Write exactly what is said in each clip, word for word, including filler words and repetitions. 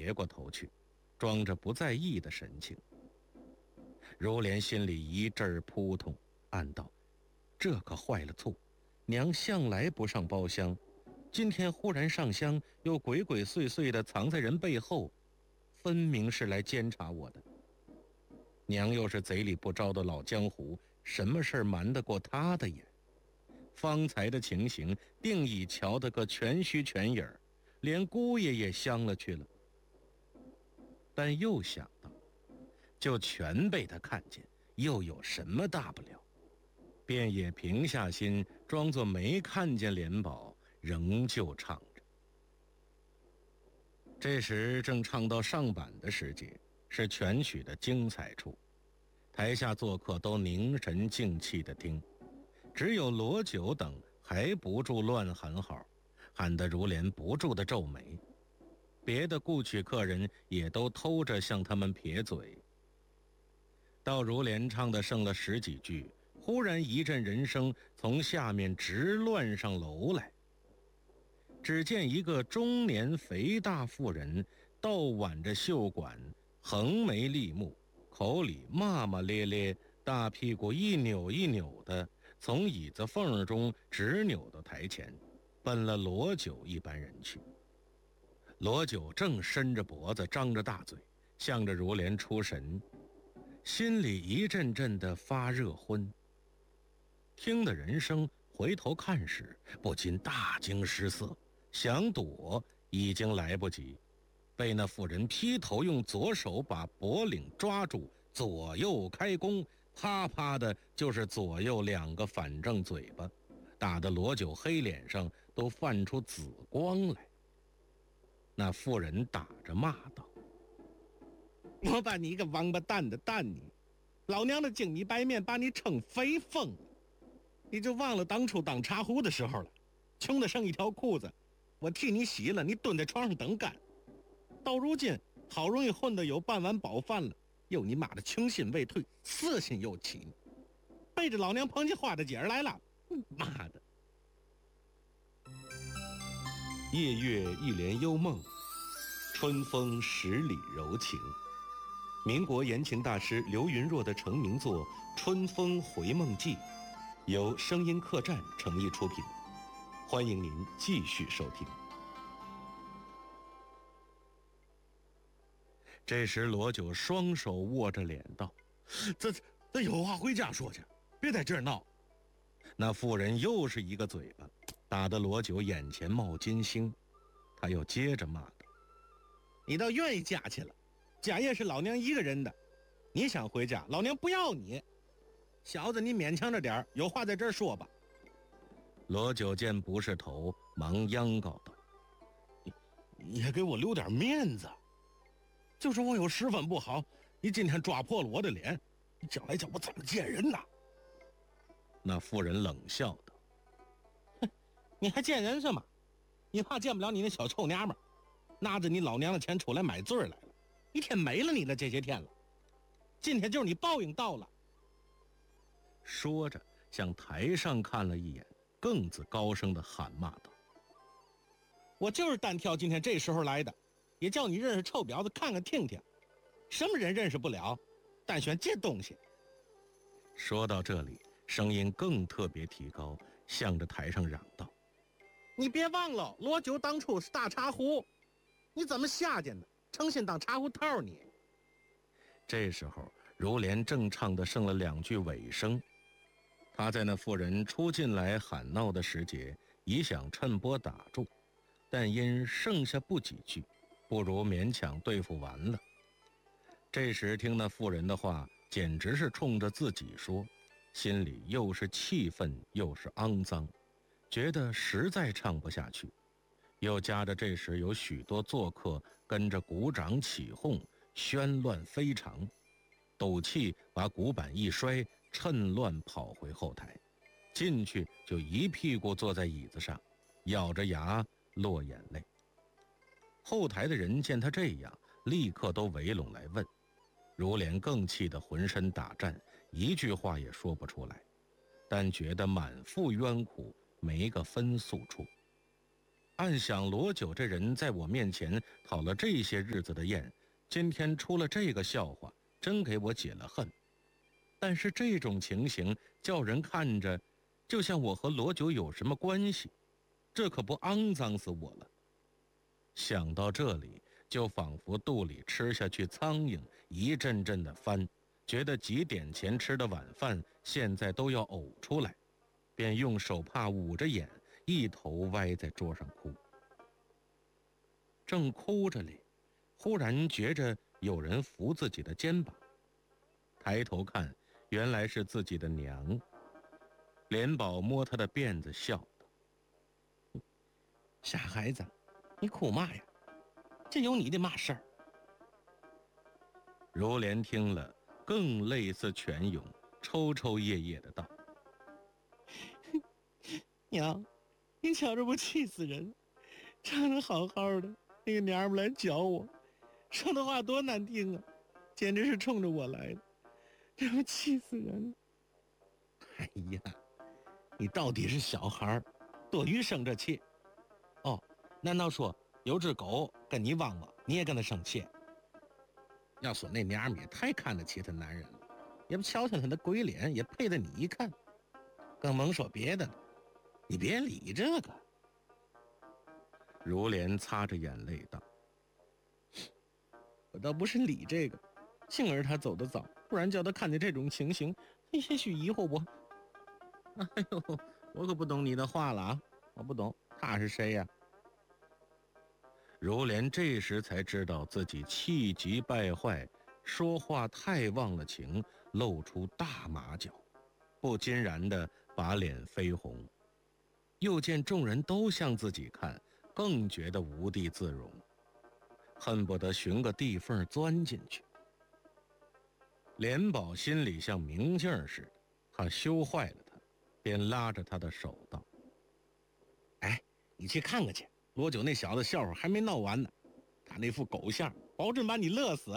别过头去，装着不在意的神情。如莲心里一阵扑通，暗道：这可坏了醋，娘向来不上包厢，今天忽然上香，又鬼鬼祟祟地藏在人背后，分明是来监察我的。娘又是贼里不招的老江湖，什么事儿瞒得过她的眼？方才的情形定已瞧得个全虚全影儿，连姑爷也相了去了。但又想到，就全被他看见，又有什么大不了？便也平下心，装作没看见莲宝，仍旧唱着。这时正唱到上板的时节，是全曲的精彩处，台下做客都凝神静气地听，只有罗九等还不住乱喊好，喊得如莲不住地皱眉。别的顾曲客人也都偷着向他们撇嘴。到如莲唱的剩了十几句，忽然一阵人声从下面直乱上楼来。只见一个中年肥大妇人，倒挽着袖管，横眉立目，口里骂骂咧咧，大屁股一扭一扭的，从椅子缝中直扭到台前，奔了罗九一般人去。罗九正伸着脖子，张着大嘴，向着如莲出神，心里一阵阵的发热昏。听得人声回头看时，不禁大惊失色，想躲已经来不及，被那妇人劈头用左手把脖领抓住，左右开弓，啪啪的就是左右两个反正嘴巴，打得罗九黑脸上都泛出紫光来。那妇人打着骂道：我把你一个王八蛋的蛋你，老娘的精米白面把你撑肥疯了，你就忘了当初当茶壶的时候了，穷得剩一条裤子，我替你洗了，你蹲在床上等干。到如今好容易混得有半碗饱饭了，又你妈的穷心未退，色心又起，背着老娘捧起花的姐儿来了，妈的！ 夜月一帘幽梦，春风十里柔情。民国言情大师刘云若的成名作《春风回梦记》，由声音客栈诚意出品，欢迎您继续收听。 这时罗九双手握着脸道：这这有话回家说去，别在这儿闹。那妇人又是一个嘴巴，打得罗九眼前冒金星。他又接着骂道：你倒愿意家去了，家业是老娘一个人的，你想回家老娘不要你，小子你勉强着点，有话在这儿说吧。罗九见不是头，忙央告道：你你也给我留点面子，就是我有十分不好，你今天抓破了我的脸，你将来叫我怎么见人呐？那妇人冷笑道：哼，你还见人什么？你怕见不了你那小臭娘们儿，拿着你老娘的钱出来买罪来了，一天没了你了，这些天了，今天就是你报应到了。说着向台上看了一眼，更自高声的喊骂道：我就是单挑今天这时候来的，也叫你认识臭婊子看看听听，什么人认识不了，单选这东西。说到这里，声音更特别提高，向着台上嚷道：你别忘了罗九当初是大茶壶，你怎么下贱呢？诚心当茶壶套你。这时候如莲正唱的剩了两句尾声，他在那妇人出进来喊闹的时节，已想趁波打住，但因剩下不几句，不如勉强对付完了。这时听那妇人的话，简直是冲着自己说，心里又是气愤又是肮脏，觉得实在唱不下去，又加着这时有许多做客跟着鼓掌起哄，喧乱非常，斗气把鼓板一摔，趁乱跑回后台，进去就一屁股坐在椅子上，咬着牙落眼泪。后台的人见他这样，立刻都围拢来问，如莲更气得浑身打颤，一句话也说不出来，但觉得满腹冤苦，没个分诉处。 暗想罗九这人在我面前讨了这些日子的厌，今天出了这个笑话，真给我解了恨。但是这种情形叫人看着就像我和罗九有什么关系，这可不肮脏死我了。想到这里，就仿佛肚里吃下去苍蝇，一阵阵的翻，觉得几点前吃的晚饭现在都要呕出来，便用手帕捂着眼，一头歪在桌上哭。正哭着里，忽然觉着有人扶自己的肩膀，抬头看，原来是自己的娘。莲宝摸她的辫子笑道：“傻孩子，你哭嘛呀？这有你的嘛事儿？”如莲听了，更泪似泉涌，抽抽噎噎的道：“娘，你瞧这不气死人！唱得好好的，那个娘们来搅我，说的话多难听啊，简直是冲着我来的，这不气死人了！哎呀，你到底是小孩，多余生这气。哦，难道说有只狗跟你汪汪，你也跟他生气？要说那娘们也太看得起他男人了，也不瞧瞧他的鬼脸，也配得你一看。更甭说别的了，你别理这个。”如莲擦着眼泪道：“我倒不是理这个，幸而他走得早，不然叫他看见这种情形，也许疑惑我。哎呦，我可不懂你的话了啊，我不懂他是谁呀？”如莲这时才知道自己气急败坏，说话太忘了情，露出大马脚，不禁然地把脸绯红。又见众人都向自己看，更觉得无地自容，恨不得寻个地缝钻进去。莲宝心里像明镜似的，怕羞坏了他，便拉着他的手道：“哎，你去看看去，罗九那小子笑话还没闹完呢，他那副狗相，保准把你乐死。”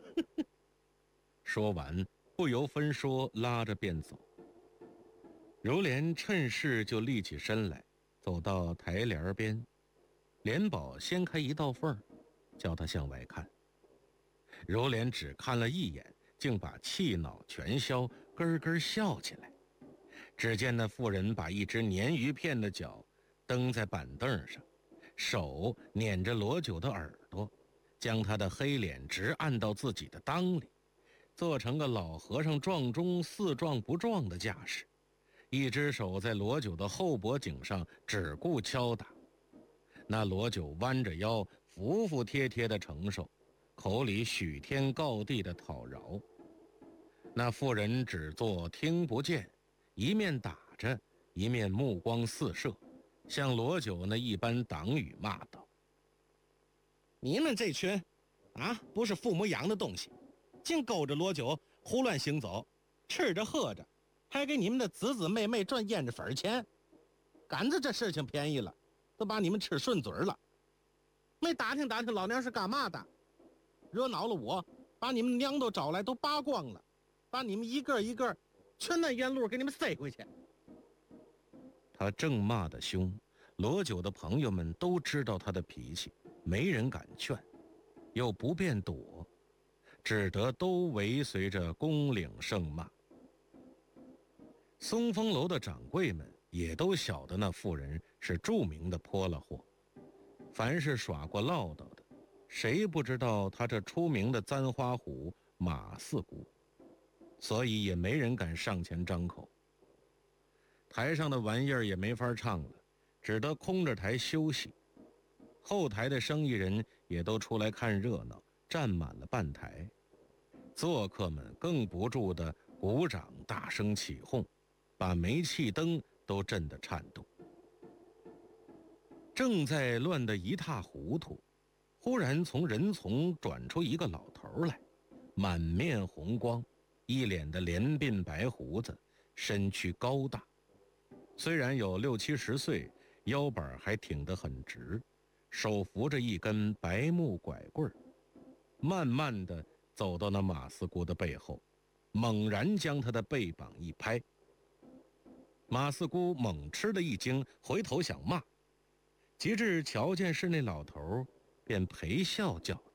说完，不由分说，拉着便走。如莲趁势就立起身来，走到台帘边，莲宝掀开一道缝，叫他向外看。如莲只看了一眼，竟把气恼全消，咯咯笑起来。只见那妇人把一只鲶鱼片的脚蹬在板凳上，手捻着罗九的耳朵，将他的黑脸直按到自己的裆里，做成个老和尚撞钟似撞不撞的架势，一只手在罗九的后脖颈上只顾敲打。那罗九弯着腰，服服帖帖的承受，口里许天告地的讨饶。那妇人只做听不见，一面打着，一面目光四射，像罗九那一般党语骂道：“你们这群啊，不是父母养的东西，净勾着罗九胡乱行走，吃着喝着，还给你们的子子妹妹赚胭脂粉钱，赶着这事情便宜了，都把你们吃顺嘴了。没打听打听老娘是干嘛的，惹恼了我，把你们娘都找来，都扒光了，把你们一个一个全那原路给你们塞回去。”他正骂得凶，罗九的朋友们都知道他的脾气，没人敢劝，又不便躲，只得都尾随着公领圣骂。松风楼的掌柜们也都晓得那妇人是著名的泼了货，凡是耍过唠叨的，谁不知道他这出名的簪花虎马四姑，所以也没人敢上前张口。台上的玩意儿也没法唱了，只得空着台休息。后台的生意人也都出来看热闹，站满了半台。做客们更不住地鼓掌，大声起哄，把煤气灯都震得颤动。正在乱得一塌糊涂，忽然从人丛转出一个老头来，满面红光，一脸的连鬓白胡子，身躯高大，虽然有六七十岁，腰板还挺得很直，手扶着一根白木拐棍，慢慢地走到那马四姑的背后，猛然将他的背膀一拍。马四姑猛吃了一惊，回头想骂， 及至瞧见是那老头儿，便陪笑叫道：